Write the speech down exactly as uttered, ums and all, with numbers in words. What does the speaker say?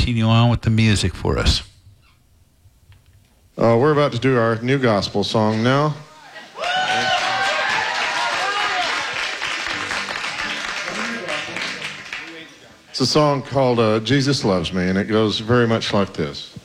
continue on with the music for us. Uh, we're about to do our new gospel song now. It's a song called uh, Jesus Loves Me, and it goes very much like this.